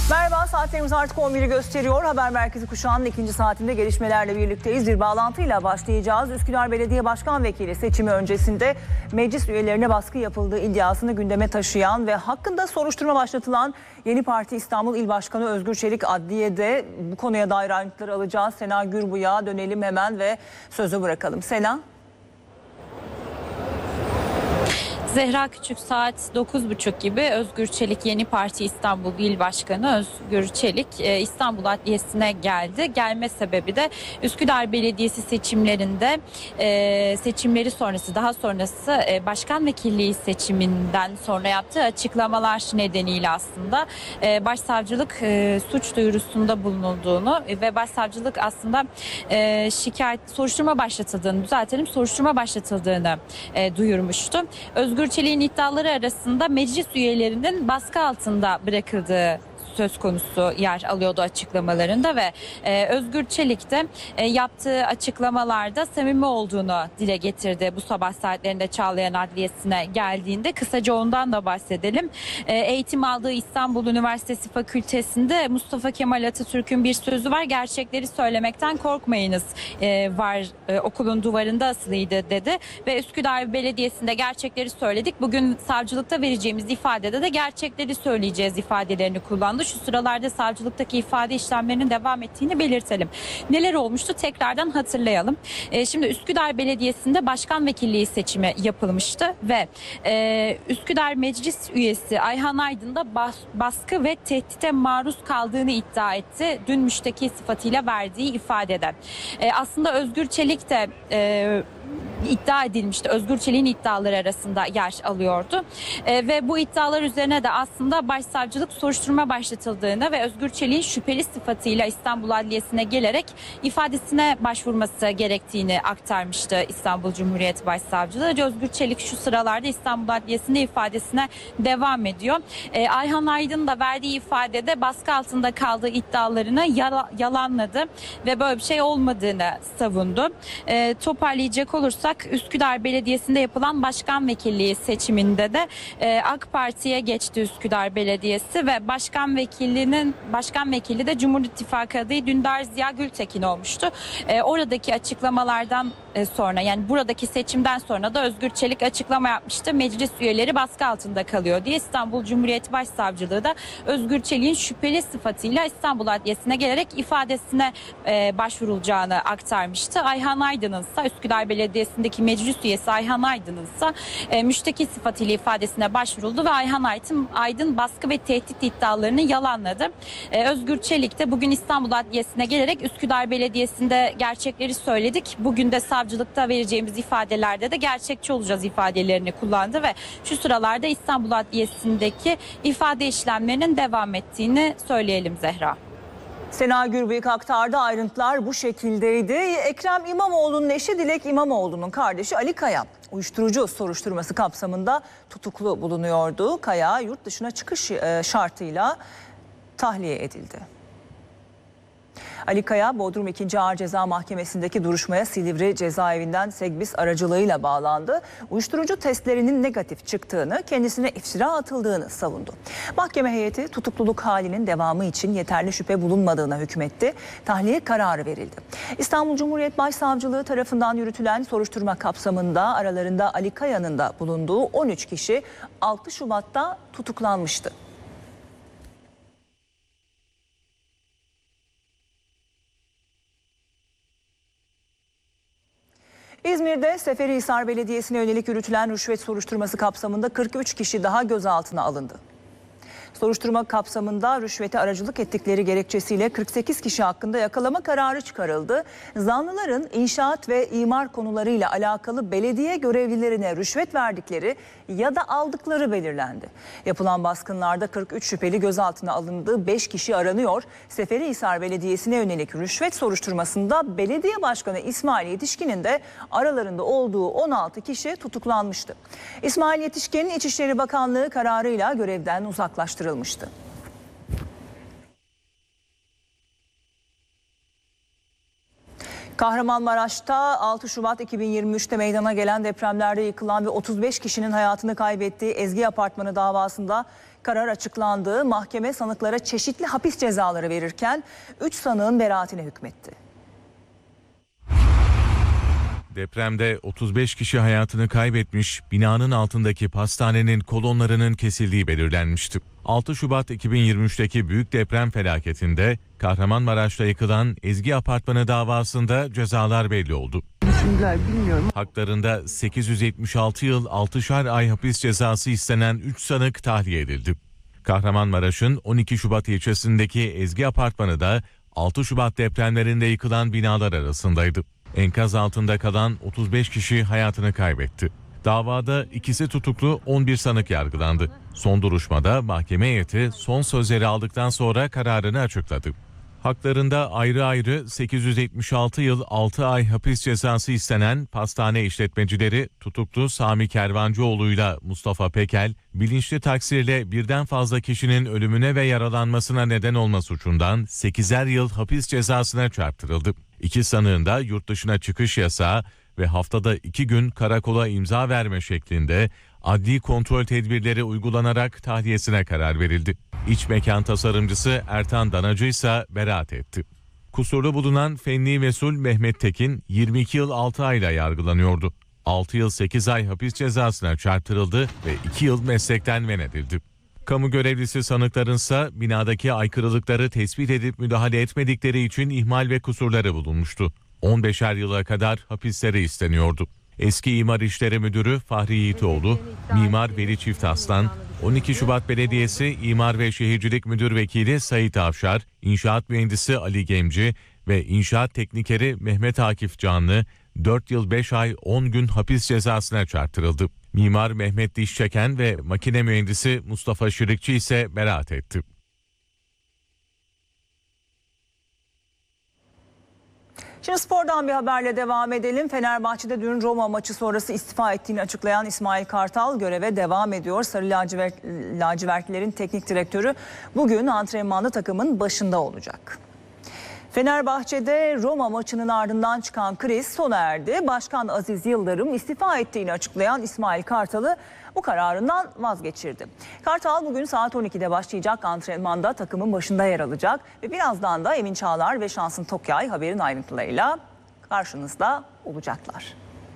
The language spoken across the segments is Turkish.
Merhaba, saatlerimiz artık 11'i gösteriyor. Haber Merkezi kuşağının ikinci saatinde gelişmelerle birlikteyiz. Bir bağlantıyla başlayacağız. Üsküdar Belediye Başkan Vekili seçimi öncesinde meclis üyelerine baskı yapıldığı iddiasını gündeme taşıyan ve hakkında soruşturma başlatılan Yeni Parti İstanbul İl Başkanı Özgür Çelik adliyede. Bu konuya dair ayrıntıları alacağız. Sena Gürbuyak'a dönelim hemen ve sözü bırakalım. Sena. Zehra Küçük, saat 9.30 gibi Özgür Çelik, Yeni Parti İstanbul İl Başkanı Özgür Çelik İstanbul Adliyesi'ne geldi. Gelme sebebi de Üsküdar Belediyesi seçimlerinde seçimleri sonrası, daha sonrası başkan vekilliği seçiminden sonra yaptığı açıklamalar nedeniyle aslında başsavcılık suç duyurusunda bulunulduğunu ve başsavcılık aslında soruşturma başlatıldığını duyurmuştu. Özgür Çelik'in iddiaları arasında meclis üyelerinin baskı altında bırakıldığı söz konusu yer alıyordu açıklamalarında ve Özgür Çelik de yaptığı açıklamalarda samimi olduğunu dile getirdi. Bu sabah saatlerinde Çağlayan Adliyesi'ne geldiğinde kısaca ondan da bahsedelim. Eğitim aldığı İstanbul Üniversitesi Fakültesi'nde Mustafa Kemal Atatürk'ün bir sözü var: gerçekleri söylemekten korkmayınız okulun duvarında asılıydı dedi ve Üsküdar Belediyesi'nde gerçekleri söyledik. Bugün savcılıkta vereceğimiz ifadede de gerçekleri söyleyeceğiz ifadelerini kullandı. Şu sıralarda savcılıktaki ifade işlemlerinin devam ettiğini belirtelim. Neler olmuştu tekrardan hatırlayalım. Şimdi Üsküdar Belediyesi'nde başkan vekilliği seçimi yapılmıştı ve Üsküdar Meclis üyesi Ayhan Aydın da baskı ve tehdite maruz kaldığını iddia etti. Dün müşteki sıfatıyla verdiği ifadede. Aslında Özgür Çelik de iddia edilmişti. Özgür Çelik'in iddiaları arasında yer alıyordu. Ve bu iddialar üzerine de aslında başsavcılık soruşturma başlatıldığını ve Özgür Çelik'in şüpheli sıfatıyla İstanbul Adliyesi'ne gelerek ifadesine başvurması gerektiğini aktarmıştı İstanbul Cumhuriyet Başsavcılığı. Özgür Çelik şu sıralarda İstanbul Adliyesi'nde ifadesine devam ediyor. Ayhan Aydın da verdiği ifadede baskı altında kaldığı iddialarını yalanladı ve böyle bir şey olmadığını savundu. Toparlayacak olursak Üsküdar Belediyesi'nde yapılan başkan vekilliği seçiminde de AK Parti'ye geçti Üsküdar Belediyesi ve başkan vekili de Cumhur İttifakı adayı Dündar Ziya Gültekin olmuştu. Oradaki açıklamalardan sonra, yani buradaki seçimden sonra da Özgür Çelik açıklama yapmıştı. Meclis üyeleri baskı altında kalıyor diye. İstanbul Cumhuriyet Başsavcılığı da Özgür Çelik'in şüpheli sıfatıyla İstanbul Adliyesi'ne gelerek ifadesine başvurulacağını aktarmıştı. Ayhan Aydın'ın ise Üsküdar Belediyesi'ndeki meclis üyesi Ayhan Aydın'ın ise müşteki sıfatıyla ifadesine başvuruldu ve Ayhan Aydın baskı ve tehdit iddialarını yalanladı. Özgür Çelik de bugün İstanbul Adliyesi'ne gelerek Üsküdar Belediyesi'nde gerçekleri söyledik. Bugün de savcılıkta vereceğimiz ifadelerde de gerçekçi olacağız ifadelerini kullandı ve şu sıralarda İstanbul Adliyesi'ndeki ifade işlemlerinin devam ettiğini söyleyelim Zehra. Sena Gürbüyük aktardı, ayrıntılar bu şekildeydi. Ekrem İmamoğlu'nun eşi Dilek İmamoğlu'nun kardeşi Ali Kaya uyuşturucu soruşturması kapsamında tutuklu bulunuyordu. Kaya yurt dışına çıkış şartıyla tahliye edildi. Ali Kaya, Bodrum 2. Ağır Ceza Mahkemesi'ndeki duruşmaya Silivri cezaevinden Segbis aracılığıyla bağlandı. Uyuşturucu testlerinin negatif çıktığını, kendisine iftira atıldığını savundu. Mahkeme heyeti tutukluluk halinin devamı için yeterli şüphe bulunmadığına hükmetti. Tahliye kararı verildi. İstanbul Cumhuriyet Başsavcılığı tarafından yürütülen soruşturma kapsamında aralarında Ali Kaya'nın da bulunduğu 13 kişi 6 Şubat'ta tutuklanmıştı. İzmir'de Seferihisar Belediyesi'ne yönelik yürütülen rüşvet soruşturması kapsamında 43 kişi daha gözaltına alındı. Soruşturma kapsamında rüşvete aracılık ettikleri gerekçesiyle 48 kişi hakkında yakalama kararı çıkarıldı. Zanlıların inşaat ve imar konularıyla alakalı belediye görevlilerine rüşvet verdikleri ya da aldıkları belirlendi. Yapılan baskınlarda 43 şüpheli gözaltına alındı, 5 kişi aranıyor. Seferihisar Belediyesi'ne yönelik rüşvet soruşturmasında belediye başkanı İsmail Yetişkin'in de aralarında olduğu 16 kişi tutuklanmıştı. İsmail Yetişkin, İçişleri Bakanlığı kararıyla görevden uzaklaştırılmıştı. Kahramanmaraş'ta 6 Şubat 2023'te meydana gelen depremlerde yıkılan ve 35 kişinin hayatını kaybettiği Ezgi Apartmanı davasında Karar açıklandı. Mahkeme sanıklara çeşitli hapis cezaları verirken 3 sanığın beraatine hükmetti. Depremde 35 kişi hayatını kaybetmiş, binanın altındaki pastanenin kolonlarının kesildiği belirlenmişti. 6 Şubat 2023'teki büyük deprem felaketinde Kahramanmaraş'ta yıkılan Ezgi Apartmanı davasında cezalar belli oldu. Haklarında 876 yıl 6'şar ay hapis cezası istenen 3 sanık tahliye edildi. Kahramanmaraş'ın 12 Şubat ilçesindeki Ezgi Apartmanı da 6 Şubat depremlerinde yıkılan binalar arasındaydı. Enkaz altında kalan 35 kişi hayatını kaybetti. Davada ikisi tutuklu, 11 sanık yargılandı. Son duruşmada mahkeme heyeti son sözleri aldıktan sonra kararını açıkladı. Haklarında ayrı ayrı 876 yıl 6 ay hapis cezası istenen pastane işletmecileri tutuklu Sami Kervancıoğlu'yla Mustafa Pekel, bilinçli taksirle birden fazla kişinin ölümüne ve yaralanmasına neden olma suçundan 8'er yıl hapis cezasına çarptırıldı. İki sanığın da yurt dışına çıkış yasağı ve haftada 2 gün karakola imza verme şeklinde adli kontrol tedbirleri uygulanarak tahliyesine karar verildi. İç mekan tasarımcısı Ertan Danacı ise beraat etti. Kusurlu bulunan Fenli Mesul Mehmet Tekin 22 yıl 6 ayla yargılanıyordu. 6 yıl 8 ay hapis cezasına çarptırıldı ve 2 yıl meslekten men edildi. Kamu görevlisi sanıklarınsa binadaki aykırılıkları tespit edip müdahale etmedikleri için ihmal ve kusurları bulunmuştu. 15'er yıla kadar hapisleri isteniyordu. Eski İmar İşleri Müdürü Fahri Yiğitoğlu, Mimar Veli Çiftaslan, 12 Şubat Belediyesi İmar ve Şehircilik Müdür Vekili Sait Avşar, İnşaat Mühendisi Ali Gemci ve İnşaat Teknikeri Mehmet Akif Canlı 4 yıl 5 ay 10 gün hapis cezasına çarptırıldı. Mimar Mehmet Dişçeken ve makine mühendisi Mustafa Şırıkçı ise beraat etti. Şimdi spordan bir haberle devam edelim. Fenerbahçe'de dün Roma maçı sonrası istifa ettiğini açıklayan İsmail Kartal göreve devam ediyor. Sarı lacivertlilerin teknik direktörü bugün antrenmanlı takımın başında olacak. Fenerbahçe'de Roma maçının ardından çıkan kriz sona erdi. Başkan Aziz Yıldırım istifa ettiğini açıklayan İsmail Kartal'ı bu kararından vazgeçirdi. Kartal bugün saat 12'de başlayacak antrenmanda takımın başında yer alacak ve birazdan da Emin Çağlar ve Şansın Tokyay haberin ayrıntılarıyla karşınızda olacaklar.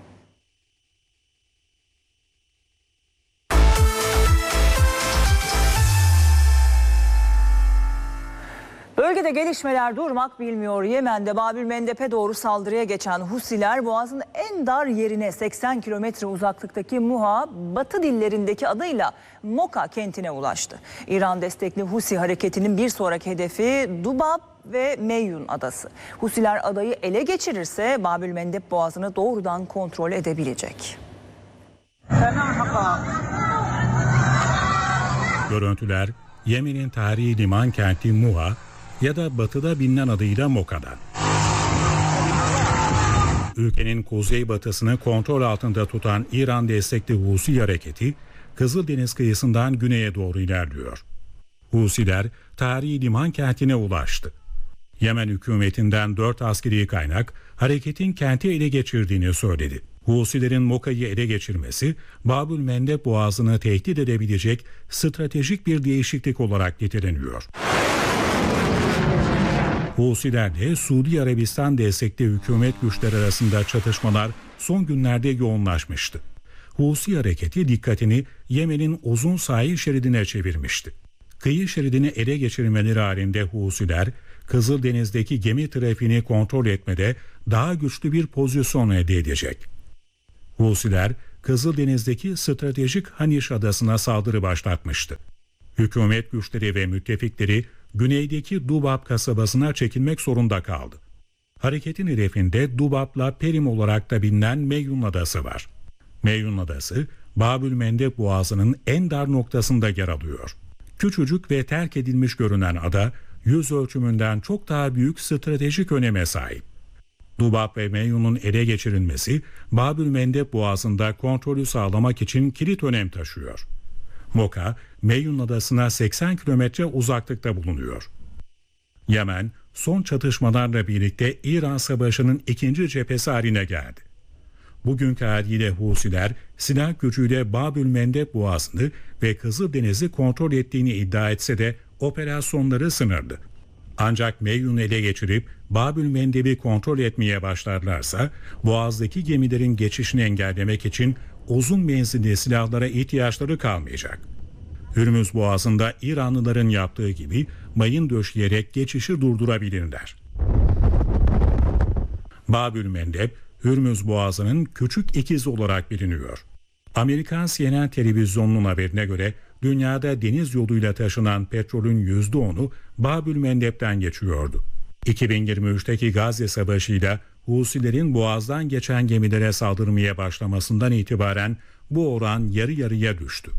Bölgede gelişmeler durmak bilmiyor. Yemen'de Babül Mendeb'e doğru saldırıya geçen Husiler Boğaz'ın en dar yerine 80 kilometre uzaklıktaki Muha, Batı dillerindeki adıyla Moka kentine ulaştı. İran destekli Husi hareketinin bir sonraki hedefi Dubab ve Meyyun adası. Husiler adayı ele geçirirse Babül Mendeb Boğazı'nı doğrudan kontrol edebilecek. Görüntüler Yemen'in tarihi liman kenti Muha ya da batıda bilinen adıyla Moka'dan. Ülkenin kuzeybatısını kontrol altında tutan İran destekli Husi hareketi Kızıldeniz kıyısından güneye doğru ilerliyor. Husiler tarihi liman kentine ulaştı. Yemen hükümetinden 4 askeri kaynak hareketin kenti ele geçirdiğini söyledi. Husilerin Moka'yı ele geçirmesi Babül Mendeb Boğazı'nı tehdit edebilecek stratejik bir değişiklik olarak niteleniyor. Husilerle Suudi Arabistan destekli hükümet güçleri arasında çatışmalar son günlerde yoğunlaşmıştı. Husi hareketi dikkatini Yemen'in uzun sahil şeridine çevirmişti. Kıyı şeridini ele geçirmeleri halinde Husiler, Kızıldeniz'deki gemi trafiğini kontrol etmede daha güçlü bir pozisyon elde edecek. Husiler, Kızıldeniz'deki stratejik Haniş adasına saldırı başlatmıştı. Hükümet güçleri ve müttefikleri güneydeki Dubab kasabasına çekilmek zorunda kaldı. Hareketin hedefinde Dubab'la Perim olarak da bilinen Meyyun Adası var. Meyyun Adası, Babül Mendeb Boğazı'nın en dar noktasında yer alıyor. Küçücük ve terk edilmiş görünen ada, yüz ölçümünden çok daha büyük stratejik öneme sahip. Dubab ve Meyyun'un ele geçirilmesi, Babül Mendeb Boğazı'nda kontrolü sağlamak için kilit önem taşıyor. Moka, Meyyun Adası'na 80 kilometre uzaklıkta bulunuyor. Yemen, son çatışmalarla birlikte İran Savaşı'nın ikinci cephesi haline geldi. Bugünkü haliyle Husiler silah gücüyle Babül Mendeb Boğazı'nı ve Kızıldeniz'i kontrol ettiğini iddia etse de operasyonları sınırlı. Ancak Meyyun'u ele geçirip Babül Mendeb'i kontrol etmeye başlarlarsa Boğaz'daki gemilerin geçişini engellemek için uzun menzilli silahlara ihtiyaçları kalmayacak. Hürmüz Boğazı'nda İranlıların yaptığı gibi mayın döşeyerek geçişi durdurabilirler. Babül Mendeb, Hürmüz Boğazı'nın küçük ikizi olarak biliniyor. Amerikan CNN televizyonunun haberine göre dünyada deniz yoluyla taşınan petrolün %10'u Babül Mendeb'den geçiyordu. 2023'teki Gazze Savaşı'yla Husilerin Boğaz'dan geçen gemilere saldırmaya başlamasından itibaren bu oran yarı yarıya düştü.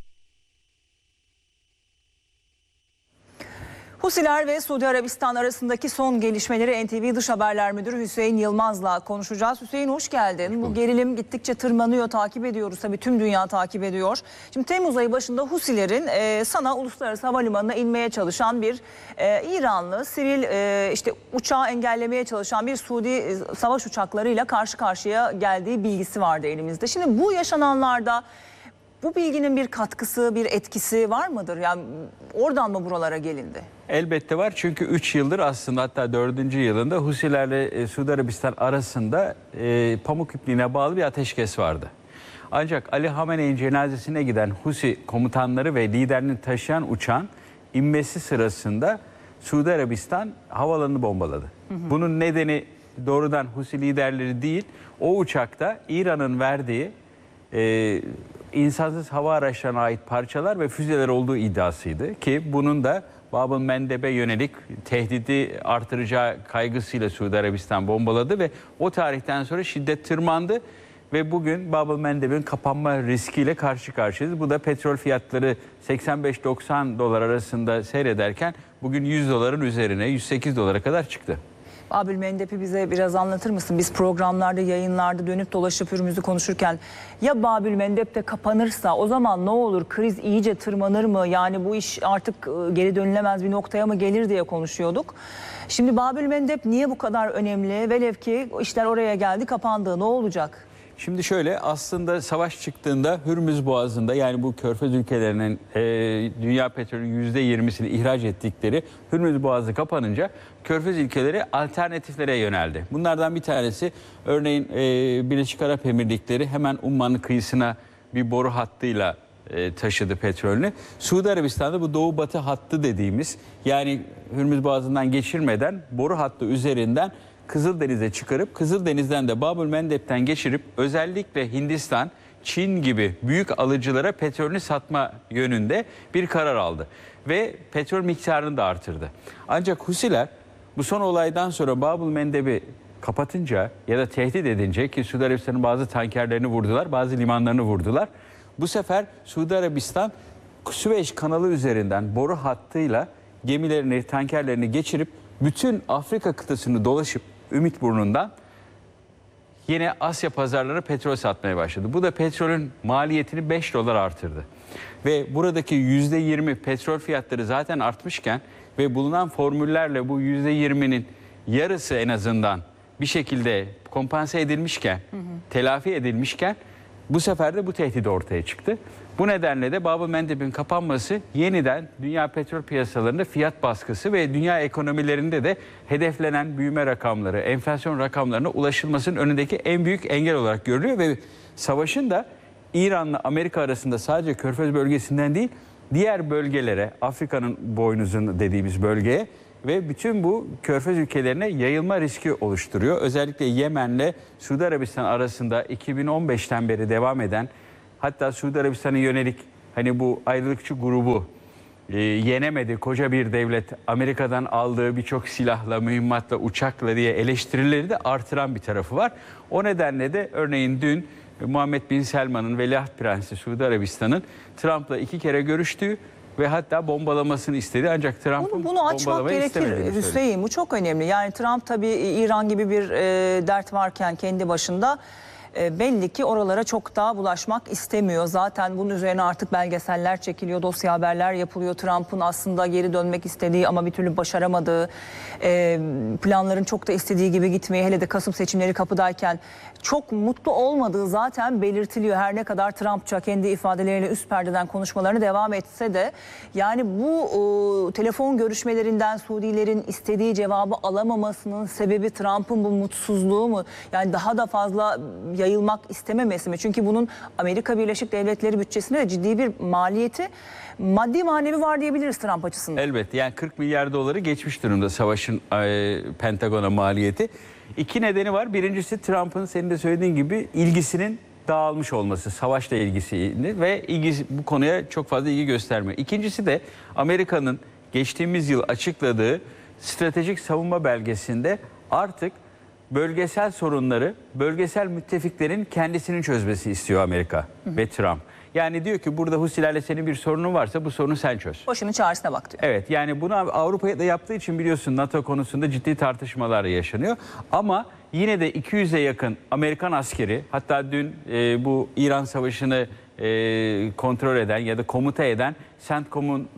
Husiler ve Suudi Arabistan arasındaki son gelişmeleri NTV Dış Haberler Müdürü Hüseyin Yılmaz'la konuşacağız. Hüseyin hoş geldin. Bu gerilim gittikçe tırmanıyor, takip ediyoruz. Tabii tüm dünya takip ediyor. Şimdi Temmuz ayı başında Husilerin Sana Uluslararası Havalimanı'na inmeye çalışan bir İranlı sivil işte uçağı engellemeye çalışan bir Suudi savaş uçaklarıyla karşı karşıya geldiği bilgisi vardı elimizde. Şimdi bu yaşananlarda bu bilginin bir katkısı, bir etkisi var mıdır? Yani oradan mı buralara gelindi? Elbette var çünkü 3 yıldır aslında hatta 4. yılında Husilerle Suudi Arabistan arasında pamuk ipliğine bağlı bir ateşkes vardı. Ancak Ali Hamene'nin cenazesine giden Husi komutanları ve liderini taşıyan uçağın inmesi sırasında Suudi Arabistan havalanını bombaladı. Bunun nedeni doğrudan Husi liderleri değil, o uçakta İran'ın verdiği insansız hava araçlarına ait parçalar ve füzeler olduğu iddiasıydı ki bunun da Babül Mendeb'e yönelik tehdidi artıracağı kaygısıyla Suudi Arabistan bombaladı ve o tarihten sonra şiddet tırmandı ve bugün Babül Mendeb'in kapanma riskiyle karşı karşıyayız. Bu da petrol fiyatları 85-90 dolar arasında seyrederken bugün 100 doların üzerine 108 dolara kadar çıktı. Babül Mendeb'i bize biraz anlatır mısın? Biz programlarda, yayınlarda dönüp dolaşıp Hürmüz'ü konuşurken ya Babül Mendeb de kapanırsa o zaman ne olur? Kriz iyice tırmanır mı? Yani bu iş artık geri dönülemez bir noktaya mı gelir diye konuşuyorduk. Şimdi Babül Mendeb niye bu kadar önemli? Velev ki işler oraya geldi, kapandı. Ne olacak? Şimdi şöyle aslında savaş çıktığında Hürmüz Boğazı'nda yani bu Körfez ülkelerinin dünya petrolünün %20'sini ihraç ettikleri Hürmüz Boğazı kapanınca Körfez ülkeleri alternatiflere yöneldi. Bunlardan bir tanesi örneğin Birleşik Arap Emirlikleri hemen Umman'ın kıyısına bir boru hattıyla taşıdı petrolünü. Suudi Arabistan'da bu doğu batı hattı dediğimiz yani Hürmüz Boğazı'ndan geçirmeden boru hattı üzerinden Kızıldeniz'e çıkarıp Kızıldeniz'den de Babül Mendeb'ten geçirip özellikle Hindistan, Çin gibi büyük alıcılara petrolünü satma yönünde bir karar aldı. Ve petrol miktarını da artırdı. Ancak Husiler bu son olaydan sonra Babül Mendeb'i kapatınca ya da tehdit edince ki Suudi Arabistan'ın bazı tankerlerini vurdular, bazı limanlarını vurdular. Bu sefer Suudi Arabistan Süveyş kanalı üzerinden boru hattıyla gemilerini, tankerlerini geçirip bütün Afrika kıtasını dolaşıp Ümitburnu'ndan yine Asya pazarlarına petrol satmaya başladı. Bu da petrolün maliyetini 5 dolar artırdı. Ve buradaki %20 petrol fiyatları zaten artmışken ve bulunan formüllerle bu %20'nin yarısı en azından bir şekilde kompanse edilmişken, telafi edilmişken bu sefer de bu tehdit ortaya çıktı. Bu nedenle de Babül Mendeb'in kapanması yeniden dünya petrol piyasalarında fiyat baskısı ve dünya ekonomilerinde de hedeflenen büyüme rakamları, enflasyon rakamlarına ulaşılmasının önündeki en büyük engel olarak görülüyor ve savaşın da İran'la Amerika arasında sadece Körfez bölgesinden değil, diğer bölgelere, Afrika'nın boynuzunu dediğimiz bölgeye ve bütün bu Körfez ülkelerine yayılma riski oluşturuyor. Özellikle Yemen'le Suudi Arabistan arasında 2015'ten beri devam eden hatta Suudi Arabistan'a yönelik hani bu ayrılıkçı grubu yenemedi koca bir devlet Amerika'dan aldığı birçok silahla, mühimmatla, uçakla diye eleştirileri de artıran bir tarafı var. O nedenle de örneğin dün Muhammed Bin Selman'ın Veliaht Prensi Suudi Arabistan'ın Trump'la 2 kere görüştüğü ve hatta bombalamasını istedi. Ancak Trump'ın bunu açmak bombalamayı gerekir istemediğini söyledi. Hüseyin. Bu çok önemli. Yani Trump tabii İran gibi bir dert varken kendi başında belli ki oralara çok daha bulaşmak istemiyor. Zaten bunun üzerine artık belgeseller çekiliyor, dosya haberler yapılıyor. Trump'ın aslında geri dönmek istediği ama bir türlü başaramadığı, planların çok da istediği gibi gitmeyi, hele de Kasım seçimleri kapıdayken çok mutlu olmadığı zaten belirtiliyor. Her ne kadar Trumpça kendi ifadeleriyle üst perdeden konuşmalarını devam etse de, yani bu telefon görüşmelerinden Suudilerin istediği cevabı alamamasının sebebi Trump'ın bu mutsuzluğu mu? Yani daha da fazla yayılmak istememesi mi? Çünkü bunun Amerika Birleşik Devletleri bütçesinde de ciddi bir maliyeti, maddi manevi var diyebiliriz Trump açısından. Elbette, yani 40 milyar doları geçmiş durumda savaşın Pentagon'a maliyeti. İki nedeni var. Birincisi, Trump'ın senin de söylediğin gibi ilgisinin dağılmış olması, savaşla ilgisini ve bu konuya çok fazla ilgi göstermiyor. İkincisi de Amerika'nın geçtiğimiz yıl açıkladığı stratejik savunma belgesinde artık bölgesel sorunları, bölgesel müttefiklerin kendisinin çözmesi istiyor Amerika ve Trump. Yani diyor ki burada Husilerle senin bir sorunun varsa bu sorunu sen çöz. Başının çaresine bak diyor. Evet, yani bunu Avrupa'ya da yaptığı için biliyorsun NATO konusunda ciddi tartışmalar yaşanıyor. Ama yine de 200'e yakın Amerikan askeri, hatta dün bu İran Savaşı'nı kontrol eden ya da komuta eden CENTCOM'un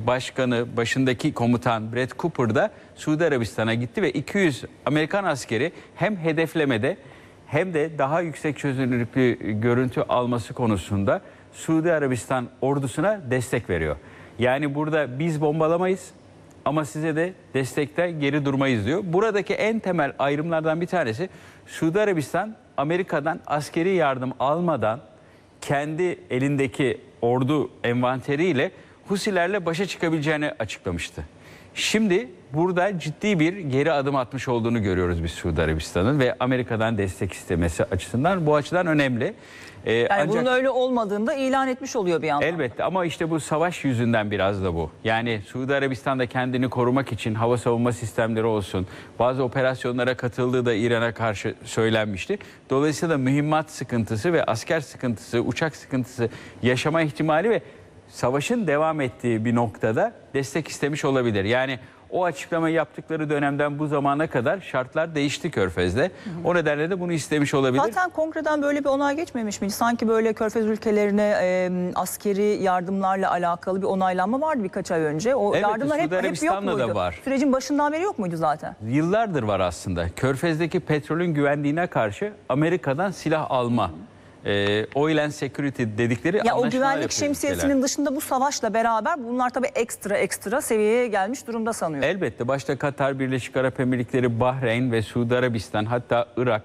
başındaki komutan Brett Cooper da Suudi Arabistan'a gitti ve 200 Amerikan askeri hem hedeflemede hem de daha yüksek çözünürlüklü görüntü alması konusunda Suudi Arabistan ordusuna destek veriyor. Yani burada biz bombalamayız ama size de destekte geri durmayız diyor. Buradaki en temel ayrımlardan bir tanesi, Suudi Arabistan Amerika'dan askeri yardım almadan kendi elindeki ordu envanteriyle Husilerle başa çıkabileceğini açıklamıştı. Şimdi burada ciddi bir geri adım atmış olduğunu görüyoruz biz Suudi Arabistan'ın ve Amerika'dan destek istemesi açısından. Bu açıdan önemli. Yani Ancak bunun öyle olmadığında ilan etmiş oluyor bir yandan. elbette, ama işte bu savaş yüzünden biraz da bu. Yani Suudi Arabistan'da kendini korumak için hava savunma sistemleri olsun, bazı operasyonlara katıldığı da İran'a karşı söylenmişti. Dolayısıyla mühimmat sıkıntısı ve asker sıkıntısı, uçak sıkıntısı yaşama ihtimali ve savaşın devam ettiği bir noktada destek istemiş olabilir. Yani o açıklamayı yaptıkları dönemden bu zamana kadar şartlar değişti Körfez'de. O nedenle de bunu istemiş olabilir. Zaten kongreden böyle bir onay geçmemiş miydi? Sanki böyle Körfez ülkelerine askeri yardımlarla alakalı bir onaylanma vardı birkaç ay önce. O Evet, yardımlar hep yok Arabistan'da muydu? da var. Sürecin başından beri yok muydu zaten? Yıllardır var aslında. Körfez'deki petrolün güvenliğine karşı Amerika'dan silah alma. Oil and Security dedikleri Ya o anlaşmalar güvenlik yapıyor şemsiyesinin ülkeler. dışında bu savaşla beraber bunlar tabii ekstra seviyeye gelmiş durumda sanıyorum. Elbette başta Katar, Birleşik Arap Emirlikleri, Bahreyn ve Suudi Arabistan, hatta Irak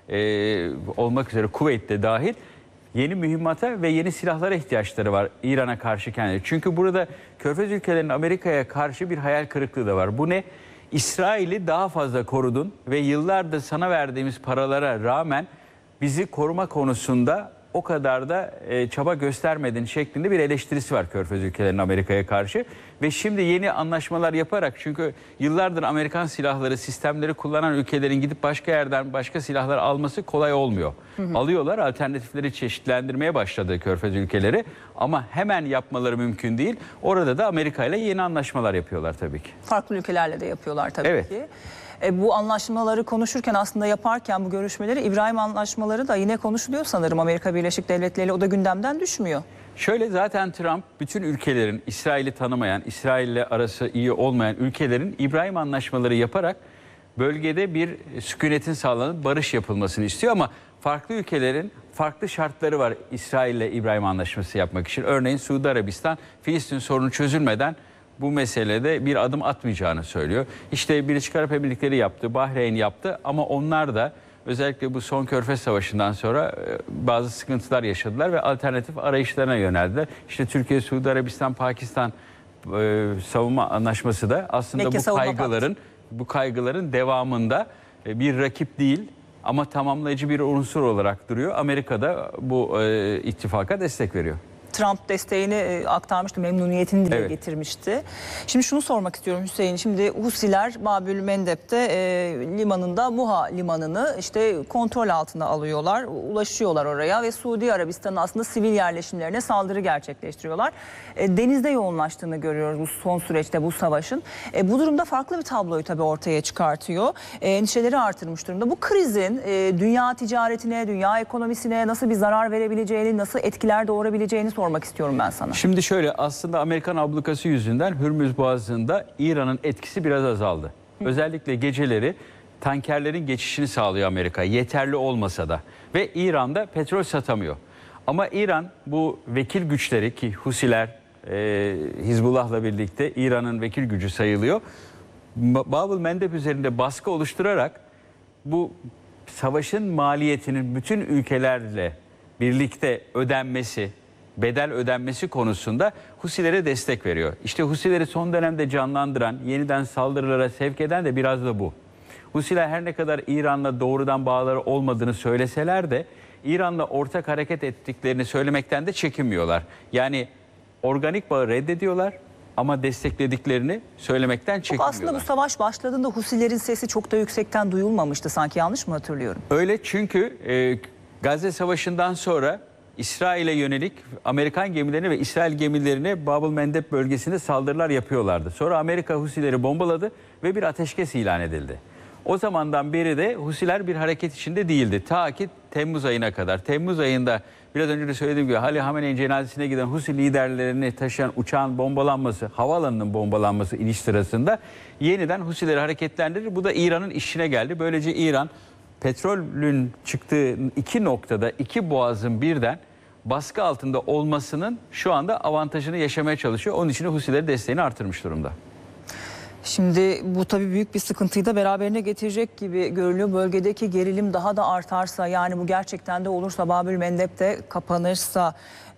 olmak üzere Kuveyt'te dahil yeni mühimmata ve yeni silahlara ihtiyaçları var İran'a karşı kendileri. Çünkü burada Körfez ülkelerinin Amerika'ya karşı bir hayal kırıklığı da var. Bu ne? İsrail'i daha fazla korudun ve yıllardır sana verdiğimiz paralara rağmen bizi koruma konusunda o kadar da çaba göstermedin şeklinde bir eleştirisi var Körfez ülkelerinin Amerika'ya karşı. Ve şimdi yeni anlaşmalar yaparak, çünkü yıllardır Amerikan silahları, sistemleri kullanan ülkelerin gidip başka yerden başka silahlar alması kolay olmuyor. Alıyorlar, alternatifleri çeşitlendirmeye başladı Körfez ülkeleri ama hemen yapmaları mümkün değil. Orada da Amerika ile yeni anlaşmalar yapıyorlar tabii ki. Farklı ülkelerle de yapıyorlar tabii Evet. ki. Bu anlaşmaları konuşurken, aslında yaparken bu görüşmeleri, İbrahim Anlaşmaları da yine konuşuluyor sanırım Amerika Birleşik Devletleri ile, o da gündemden düşmüyor. Şöyle, zaten Trump bütün ülkelerin, İsrail'i tanımayan, İsrail'le arası iyi olmayan ülkelerin İbrahim Anlaşmaları yaparak bölgede bir sükunetin sağlanıp barış yapılmasını istiyor ama farklı ülkelerin farklı şartları var İsrail'le İbrahim Anlaşması yapmak için. Örneğin Suudi Arabistan, Filistin sorunu çözülmeden bu meselede bir adım atmayacağını söylüyor. İşte Birleşik Arap Emirlikleri yaptı, Bahreyn yaptı ama onlar da özellikle bu son Körfez Savaşı'ndan sonra bazı sıkıntılar yaşadılar ve alternatif arayışlarına yöneldiler. İşte Türkiye, Suudi Arabistan, Pakistan savunma anlaşması da aslında bu kaygıların devamında bir rakip değil ama tamamlayıcı bir unsur olarak duruyor. Amerika da bu ittifaka destek veriyor. Trump desteğini aktarmıştı, memnuniyetini dile Evet. getirmişti. Şimdi şunu sormak istiyorum Hüseyin. Şimdi Husiler Babül Mendeb'te limanında Muha limanını işte kontrol altına alıyorlar. Ulaşıyorlar oraya ve Suudi Arabistan'ın aslında sivil yerleşimlerine saldırı gerçekleştiriyorlar. Denizde yoğunlaştığını görüyoruz bu son süreçte bu savaşın. Bu durumda farklı bir tabloyu tabii ortaya çıkartıyor. Endişeleri artırmış durumda. Bu krizin dünya ticaretine, dünya ekonomisine nasıl bir zarar verebileceğini, nasıl etkiler doğurabileceğini sormak istiyorum ben sana. Şimdi şöyle, aslında Amerikan ablukası yüzünden Hürmüz Boğazı'nda İran'ın etkisi biraz azaldı. Özellikle geceleri tankerlerin geçişini sağlıyor Amerika, yeterli olmasa da. Ve İran'da petrol satamıyor. Ama İran bu vekil güçleri, ki Husiler Hizbullah'la birlikte İran'ın vekil gücü sayılıyor, Babül Mendeb üzerinde baskı oluşturarak bu savaşın maliyetinin bütün ülkelerle birlikte ödenmesi, bedel ödenmesi konusunda Husilere destek veriyor. İşte Husileri son dönemde canlandıran, yeniden saldırılara sevk eden de biraz da bu. Husiler her ne kadar İran'la doğrudan bağları olmadığını söyleseler de İran'la ortak hareket ettiklerini söylemekten de çekinmiyorlar. Yani organik bağı reddediyorlar ama desteklediklerini söylemekten çekinmiyorlar. Aslında bu savaş başladığında Husilerin sesi çok da yüksekten duyulmamıştı sanki, yanlış mı hatırlıyorum? Öyle, çünkü Gazze Savaşı'ndan sonra İsrail'e yönelik Amerikan gemilerine ve İsrail gemilerine Babül Mendeb bölgesinde saldırılar yapıyorlardı. Sonra Amerika Husileri bombaladı ve bir ateşkes ilan edildi. O zamandan beri de Husiler bir hareket içinde değildi. Ta ki Temmuz ayına kadar. Temmuz ayında biraz önce de söylediğim gibi Ali Hamene'nin cenazesine giden Husi liderlerini taşıyan uçağın bombalanması, havaalanının bombalanması iniş sırasında yeniden Husileri hareketlendirir. Bu da İran'ın işine geldi. Böylece İran petrolün çıktığı iki noktada, iki boğazın birden baskı altında olmasının şu anda avantajını yaşamaya çalışıyor. Onun için de Husileri desteğini artırmış durumda. Şimdi bu tabii büyük bir sıkıntıyı da beraberine getirecek gibi görülüyor. Bölgedeki gerilim daha da artarsa, yani bu gerçekten de olursa, Babül Mendeb de kapanırsa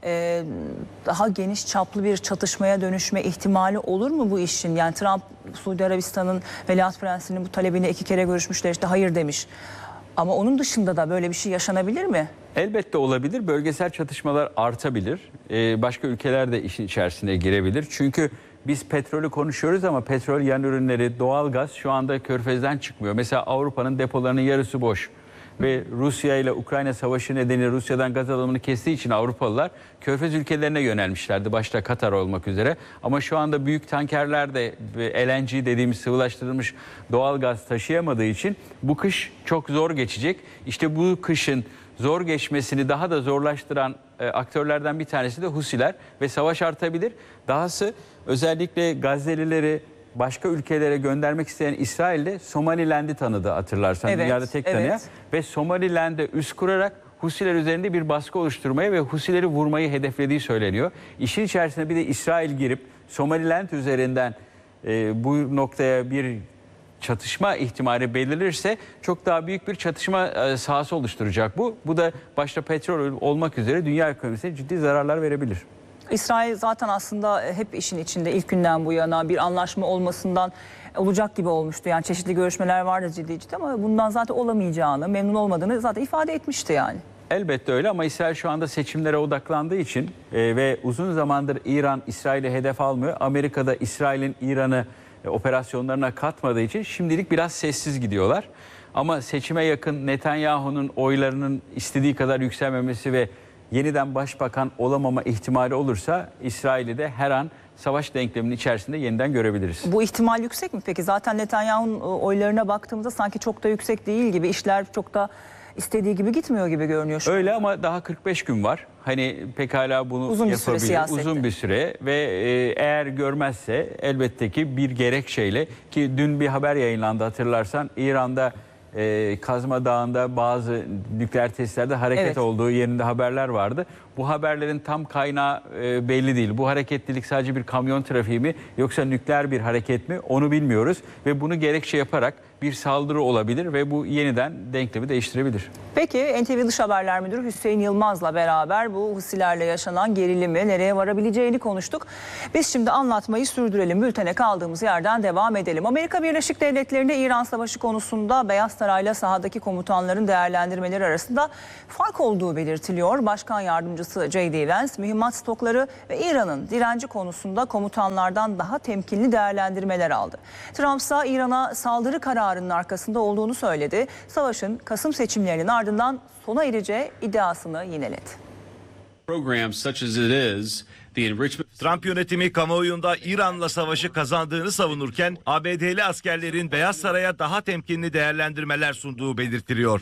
daha geniş çaplı bir çatışmaya dönüşme ihtimali olur mu bu işin? Yani Trump, Suudi Arabistan'ın Veliaht Prensi'nin bu talebine 2 kere görüşmüşler, işte hayır demiş. Ama onun dışında da böyle bir şey yaşanabilir mi? Elbette olabilir. Bölgesel çatışmalar artabilir. Başka ülkeler de işin içerisine girebilir. Çünkü biz petrolü konuşuyoruz ama petrol, yan ürünleri, doğalgaz şu anda Körfez'den çıkmıyor. Mesela Avrupa'nın depolarının yarısı boş. Ve Rusya ile Ukrayna savaşı nedeniyle Rusya'dan gaz alımını kestiği için Avrupalılar Körfez ülkelerine yönelmişlerdi. Başta Katar olmak üzere. Ama şu anda büyük tankerler de LNG dediğimiz sıvılaştırılmış doğalgaz taşıyamadığı için bu kış çok zor geçecek. İşte bu kışın zor geçmesini daha da zorlaştıran aktörlerden bir tanesi de Husiler ve savaş artabilir. Dahası özellikle Gazze'lileri başka ülkelere göndermek isteyen İsrail'de Somaliland'i tanıdı, hatırlarsan. Evet, Dünyada tek tanıyan. evet. Ve Somaliland'e üs kurarak Husiler üzerinde bir baskı oluşturmaya ve Husileri vurmayı hedeflediği söyleniyor. İşin içerisine bir de İsrail girip Somaliland üzerinden bu noktaya bir çatışma ihtimali belirlirse çok daha büyük bir çatışma sahası oluşturacak bu. Bu da başta petrol olmak üzere dünya ekonomisine ciddi zararlar verebilir. İsrail zaten aslında hep işin içinde ilk günden bu yana bir anlaşma olmasından olacak gibi olmuştu. Yani çeşitli görüşmeler vardı ciddi ama bundan zaten olamayacağını, memnun olmadığını zaten ifade etmişti yani. Elbette öyle ama İsrail şu anda seçimlere odaklandığı için ve uzun zamandır İran İsrail'i hedef almıyor. Amerika'da İsrail'in İran'ı operasyonlarına katmadığı için şimdilik biraz sessiz gidiyorlar. Ama seçime yakın Netanyahu'nun oylarının istediği kadar yükselmemesi ve yeniden başbakan olamama ihtimali olursa İsrail'i de her an savaş denkleminin içerisinde yeniden görebiliriz. Bu ihtimal yüksek mi peki? Zaten Netanyahu'nun oylarına baktığımızda sanki çok da yüksek değil gibi, işler çok da istediği gibi gitmiyor gibi görünüyor şu Öyle ama daha 45 gün var. Hani pekala bunu uzun bir süre yapabilir. siyasette. Uzun bir süre ve eğer görmezse elbette ki bir gerekçeyle, ki dün bir haber yayınlandı hatırlarsan, İran'da Kazma Dağı'nda bazı nükleer tesislerde hareket olduğu yerinde haberler vardı. Bu haberlerin tam kaynağı belli değil. Bu hareketlilik sadece bir kamyon trafiği mi yoksa nükleer bir hareket mi, onu bilmiyoruz ve bunu gerekçe yaparak bir saldırı olabilir ve bu yeniden denklemi değiştirebilir. Peki NTV Dış Haberler Müdürü Hüseyin Yılmaz'la beraber bu Husilerle yaşanan gerilimi nereye varabileceğini konuştuk. Biz şimdi anlatmayı sürdürelim. Bültene kaldığımız yerden devam edelim. Amerika Birleşik Devletleri'nde İran Savaşı konusunda Beyaz Saray'la sahadaki komutanların değerlendirmeleri arasında fark olduğu belirtiliyor. Başkan Yardımcısı J.D. Vance, mühimmat stokları ve İran'ın direnci konusunda komutanlardan daha temkinli değerlendirmeler aldı. Trump ise İran'a saldırı kararının arkasında olduğunu söyledi. Savaşın Kasım seçimlerinin ardından sona ereceği iddiasını yineledi. Trump yönetimi kamuoyunda İran'la savaşı kazandığını savunurken ABD'li askerlerin Beyaz Saray'a daha temkinli değerlendirmeler sunduğu belirtiliyor.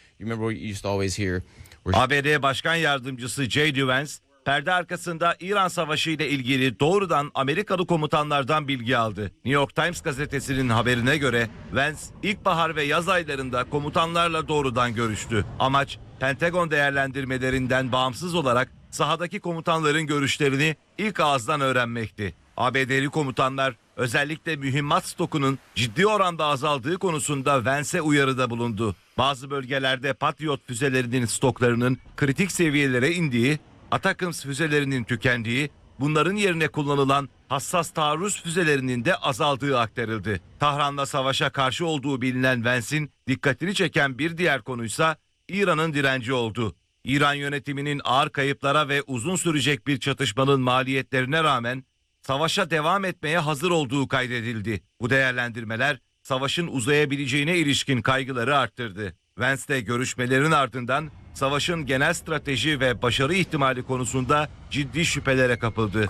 ABD Başkan Yardımcısı J.D. Vance, perde arkasında İran Savaşı ile ilgili doğrudan Amerikalı komutanlardan bilgi aldı. New York Times gazetesinin haberine göre Vance, ilkbahar ve yaz aylarında komutanlarla doğrudan görüştü. Amaç, Pentagon değerlendirmelerinden bağımsız olarak sahadaki komutanların görüşlerini ilk ağızdan öğrenmekti. ABD'li komutanlar özellikle mühimmat stokunun ciddi oranda azaldığı konusunda Vance'e uyarıda bulundu. Bazı bölgelerde Patriot füzelerinin stoklarının kritik seviyelere indiği, Atakams füzelerinin tükendiği, bunların yerine kullanılan hassas taarruz füzelerinin de azaldığı aktarıldı. Tahran'la savaşa karşı olduğu bilinen Vance'in dikkatini çeken bir diğer konuysa İran'ın direnci oldu. İran yönetiminin ağır kayıplara ve uzun sürecek bir çatışmanın maliyetlerine rağmen savaşa devam etmeye hazır olduğu kaydedildi. Bu değerlendirmeler savaşın uzayabileceğine ilişkin kaygıları arttırdı. Vance de görüşmelerin ardından savaşın genel strateji ve başarı ihtimali konusunda ciddi şüphelere kapıldı.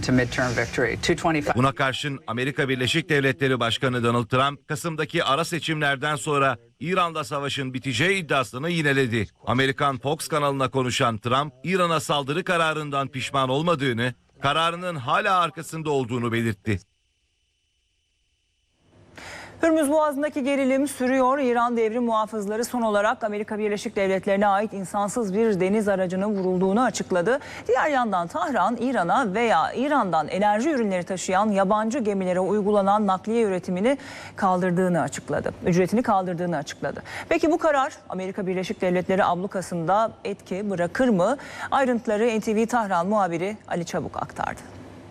Buna karşın Amerika Birleşik Devletleri Başkanı Donald Trump, Kasım'daki ara seçimlerden sonra İran'la savaşın biteceği iddiasını yineledi. Amerikan Fox kanalına konuşan Trump, İran'a saldırı kararından pişman olmadığını, kararının hala arkasında olduğunu belirtti. Hürmüz Boğazı'ndaki gerilim sürüyor. İran devrim muhafızları son olarak Amerika Birleşik Devletleri'ne ait insansız bir deniz aracının vurulduğunu açıkladı. Diğer yandan Tahran, İran'a veya İran'dan enerji ürünleri taşıyan yabancı gemilere uygulanan nakliye ücretini kaldırdığını açıkladı. Peki bu karar Amerika Birleşik Devletleri ablukasında etki bırakır mı? Ayrıntıları NTV Tahran muhabiri Ali Çabuk aktardı.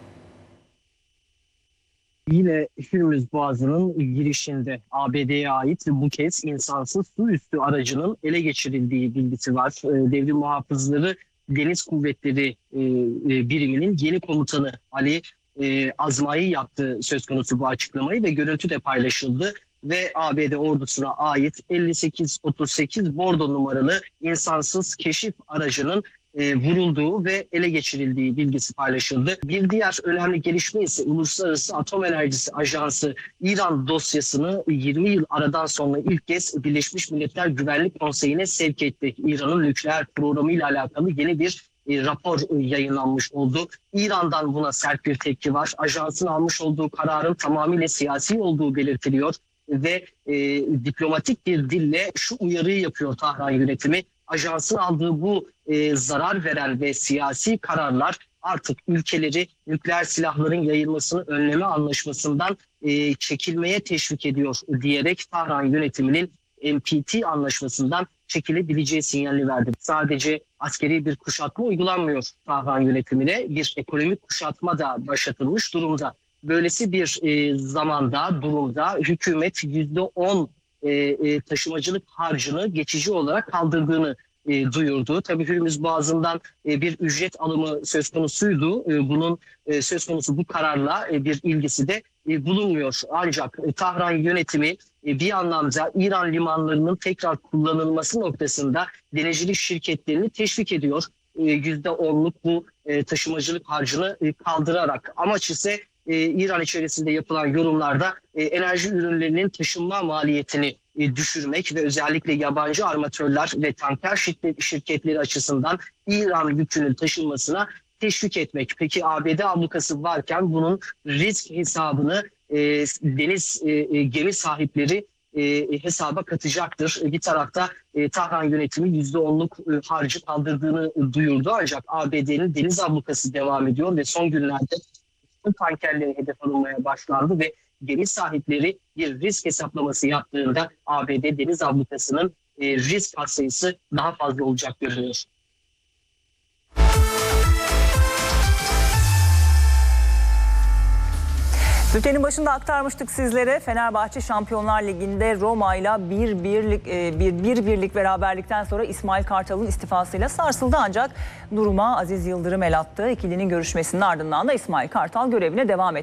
Yine Hürmüz Boğazı'nın girişinde ABD'ye ait bu kez insansız su üstü aracının ele geçirildiği bilgisi var. Devrim muhafızları Deniz Kuvvetleri biriminin yeni komutanı Ali Azmai yaptığı söz konusu bu açıklamayı ve görüntü de paylaşıldı. Ve ABD ordusuna ait 5838 bordo numaralı insansız keşif aracının vurulduğu ve ele geçirildiği bilgisi paylaşıldı. Bir diğer önemli gelişme ise Uluslararası Atom Enerjisi Ajansı İran dosyasını 20 yıl aradan sonra ilk kez Birleşmiş Milletler Güvenlik Konseyi'ne sevk etti. İran'ın nükleer programı ile alakalı yeni bir rapor yayınlanmış oldu. İran'dan buna sert bir tepki var. Ajansın almış olduğu kararın tamamıyla siyasi olduğu belirtiliyor ve diplomatik bir dille şu uyarıyı yapıyor Tahran yönetimi. Ajansın aldığı bu zarar veren ve siyasi kararlar artık ülkeleri nükleer silahların yayılmasını önleme anlaşmasından çekilmeye teşvik ediyor diyerek Tahran yönetiminin NPT anlaşmasından çekilebileceği sinyalini verdi. Sadece askeri bir kuşatma uygulanmıyor Tahran yönetimine, bir ekonomik kuşatma da başlatılmış durumda. Böylesi bir durumda hükümet %10 taşımacılık harcını geçici olarak kaldırdığını duyurdu. Tabii Hürmüz Boğazı'ndan bir ücret alımı söz konusuydu. Bunun söz konusu bu kararla bir ilgisi de bulunmuyor. Ancak Tahran yönetimi bir anlamda İran limanlarının tekrar kullanılması noktasında denizcilik şirketlerini teşvik ediyor. %10'luk bu taşımacılık harcını kaldırarak. Amaç ise İran içerisinde yapılan yorumlarda enerji ürünlerinin taşınma maliyetini düşürmek ve özellikle yabancı armatörler ve tanker şirketleri açısından İran yükünün taşınmasına teşvik etmek. Peki ABD ablukası varken bunun risk hesabını deniz gemi sahipleri hesaba katacaktır. Bir tarafta Tahran yönetimi %10'luk harcı kaldırdığını duyurdu, ancak ABD'nin deniz ablukası devam ediyor ve son günlerde tankerlerin hedef alınmaya başlandı ve deniz sahipleri bir risk hesaplaması yaptığında ABD deniz ablukasının risk katsayısı daha fazla olacak görünüyor. Bültenin başında aktarmıştık sizlere. Fenerbahçe Şampiyonlar Ligi'nde Roma ile 1-1'lik beraberlikten sonra İsmail Kartal'ın istifasıyla sarsıldı, ancak duruma Aziz Yıldırım el attı. İkilinin görüşmesinin ardından da İsmail Kartal görevine devam etti.